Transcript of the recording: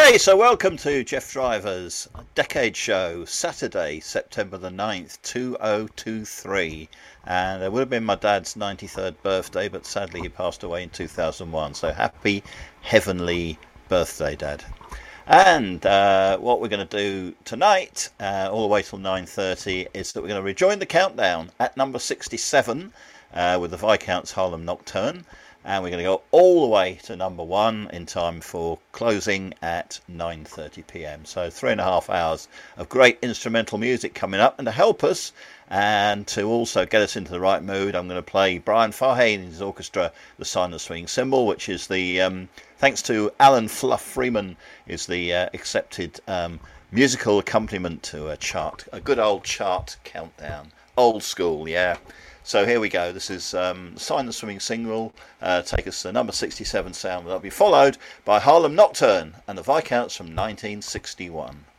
Okay, so welcome to Jeff Driver's Decade Show, Saturday, September the 9th, 2023. And it would have been my dad's 93rd birthday, but sadly he passed away in 2001. So happy heavenly birthday, Dad. And what we're going to do tonight, all the way till 9:30, is that we're going to rejoin the countdown at number 67 with the Viscount's Harlem Nocturne. And we're going to go all the way to number 1 in time for closing at 9:30 p.m. So 3.5 hours of great instrumental music coming up. And to help us and to also get us into the right mood, I'm going to play Brian Fahey and his orchestra, The Sign of the Swinging Cymbal, which is the, thanks to Alan Fluff Freeman, is the accepted musical accompaniment to a good old chart countdown. Old school, yeah. So here we go. This is Sign of the Swimming Single. Take us to number 67 sound. That'll be followed by Harlem Nocturne and the Viscounts from 1961.